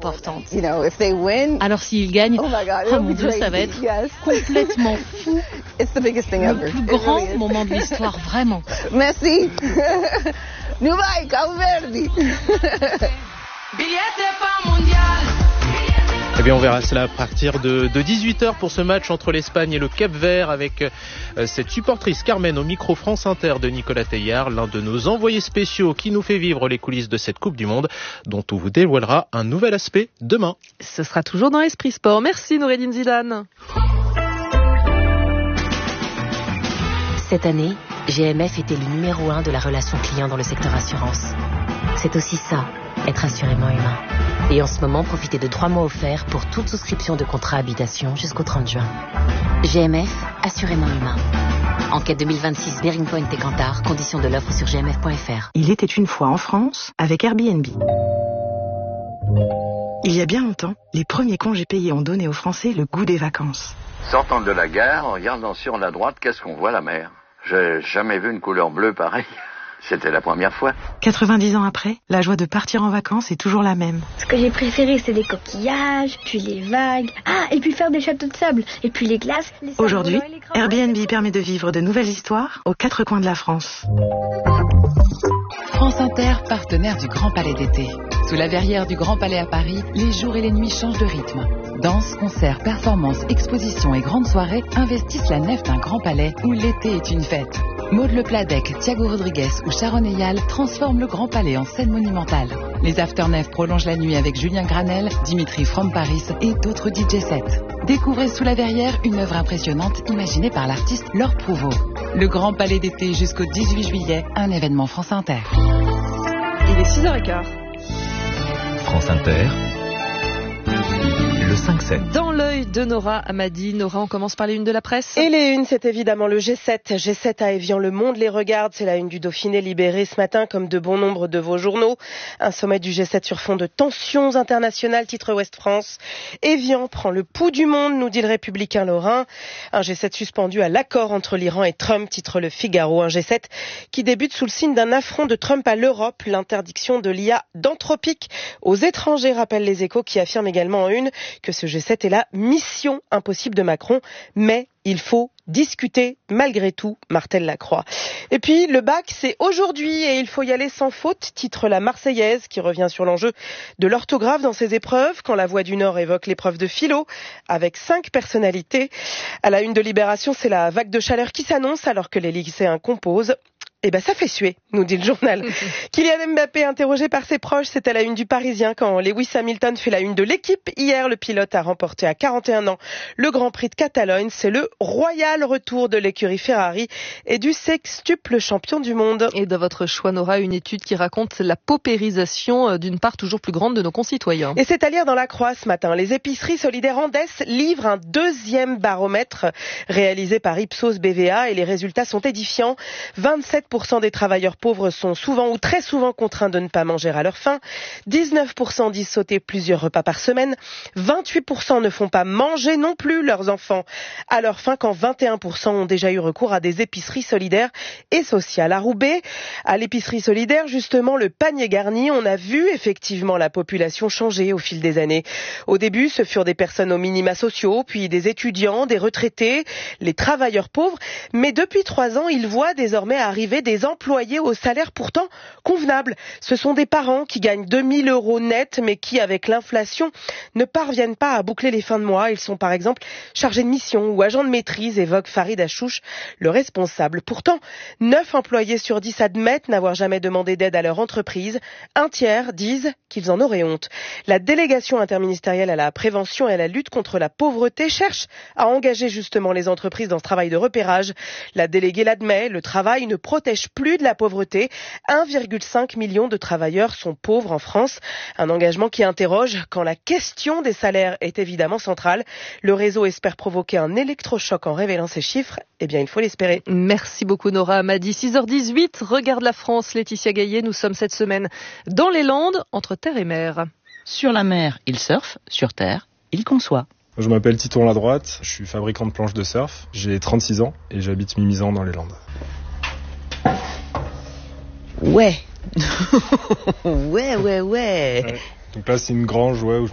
importante. Alors s'ils gagnent, oh mon Dieu, ça va être complètement fou. Le plus grand moment de l'histoire, vraiment. Messi, Dubai, Cabo Verde. Eh bien, on verra cela à partir de 18h pour ce match entre l'Espagne et le Cap-Vert avec cette supportrice Carmen au micro France Inter de Nicolas Teillard, l'un de nos envoyés spéciaux qui nous fait vivre les coulisses de cette Coupe du Monde dont on vous dévoilera un nouvel aspect demain. Ce sera toujours dans Esprit Sport. Merci Noureddine Zidane. Cette année, GMF était le numéro 1 de la relation client dans le secteur assurance. C'est aussi ça, être assurément humain. Et en ce moment, profitez de 3 mois offerts pour toute souscription de contrat habitation jusqu'au 30 juin. GMF, assurément humain. Enquête 2026 Bearing Point et Cantar, conditions de l'offre sur gmf.fr. Il était une fois en France avec Airbnb. Il y a bien longtemps, les premiers congés payés ont donné aux Français le goût des vacances. Sortant de la gare, en regardant sur la droite, qu'est-ce qu'on voit? La mer. J'ai jamais vu une couleur bleue pareille. C'était la première fois. 90 ans après, la joie de partir en vacances est toujours la même. Ce que j'ai préféré, c'est les coquillages, puis les vagues. Ah, et puis faire des châteaux de sable, et puis les glaces. Aujourd'hui, Airbnb permet de vivre de nouvelles histoires aux 4 coins de la France. France Inter, partenaire du Grand Palais d'été. Sous la verrière du Grand Palais à Paris, les jours et les nuits changent de rythme. Danse, concerts, performances, expositions et grandes soirées investissent la nef d'un Grand Palais où l'été est une fête. Maud Le Pladec, Thiago Rodriguez ou Sharon Eyal transforment le Grand Palais en scène monumentale. Les Afternef prolongent la nuit avec Julien Granel, Dimitri From Paris et d'autres DJ sets. Découvrez Sous la verrière une œuvre impressionnante imaginée par l'artiste Laure Prouveau. Le Grand Palais d'été jusqu'au 18 juillet, un événement France Inter. Il est 6h15. France Inter, le 5-7. Dans l'œil de Nora Amadi. Nora, on commence par les unes de la presse. Et les unes, c'est évidemment le G7. G7 à Évian, le monde les regarde. C'est la une du Dauphiné libéré ce matin, comme de bon nombre de vos journaux. Un sommet du G7 sur fond de tensions internationales, titre Ouest France. Évian prend le pouls du monde, nous dit le Républicain lorrain. Un G7 suspendu à l'accord entre l'Iran et Trump, titre Le Figaro. Un G7 qui débute sous le signe d'un affront de Trump à l'Europe, l'interdiction de l'IA d'Anthropique aux étrangers, rappellent les Échos, qui affirment également en une que ce G7 est la mission impossible de Macron, mais il faut discuter malgré tout, martèle Lacroix. Et puis le bac, c'est aujourd'hui et il faut y aller sans faute, titre La Marseillaise, qui revient sur l'enjeu de l'orthographe dans ses épreuves, quand La Voix du Nord évoque l'épreuve de philo, avec 5 personnalités. À la une de Libération, c'est la vague de chaleur qui s'annonce alors que les lycéens composent. Eh ben, ça fait suer, nous dit le journal. Kylian Mbappé, interrogé par ses proches, c'est à la une du Parisien quand Lewis Hamilton fait la une de l'équipe. Hier, le pilote a remporté à 41 ans le Grand Prix de Catalogne. C'est le royal retour de l'écurie Ferrari et du sextuple champion du monde. Et de votre choix, Nora, une étude qui raconte la paupérisation d'une part toujours plus grande de nos concitoyens. Et c'est à lire dans La Croix ce matin. Les épiceries solidaires Andes livrent un deuxième baromètre réalisé par Ipsos BVA et les résultats sont édifiants. 27% des travailleurs pauvres sont souvent ou très souvent contraints de ne pas manger à leur faim. 19% disent sauter plusieurs repas par semaine. 28% ne font pas manger non plus leurs enfants à leur faim, quand 21% ont déjà eu recours à des épiceries solidaires et sociales. À Roubaix, à l'épicerie solidaire, justement, le panier garni, on a vu effectivement la population changer au fil des années. Au début, ce furent des personnes aux minima sociaux, puis des étudiants, des retraités, les travailleurs pauvres. Mais depuis 3 ans, ils voient désormais arriver des employés au salaire pourtant convenable. Ce sont des parents qui gagnent 2000 € net, mais qui, avec l'inflation, ne parviennent pas à boucler les fins de mois. Ils sont par exemple chargés de mission ou agents de maîtrise, évoque Farid Achouch, le responsable. Pourtant, 9 employés sur 10 admettent n'avoir jamais demandé d'aide à leur entreprise. Un tiers disent qu'ils en auraient honte. La délégation interministérielle à la prévention et à la lutte contre la pauvreté cherche à engager justement les entreprises dans ce travail de repérage. La déléguée l'admet, le travail ne protège plus de la pauvreté. 1,5 million de travailleurs sont pauvres en France. Un engagement qui interroge quand la question des salaires est évidemment centrale. Le réseau espère provoquer un électrochoc en révélant ces chiffres. Eh bien, il faut l'espérer. Merci beaucoup Nora Amadi. 6h18, regarde la France, Laetitia Gaillet. Nous sommes cette semaine dans les Landes, entre terre et mer. Sur la mer, il surfe. Sur terre, il conçoit. Je m'appelle Titon Ladroite, je suis fabricant de planches de surf. J'ai 36 ans et j'habite Mimizan dans les Landes. Ouais. ouais. Donc là, c'est une grange où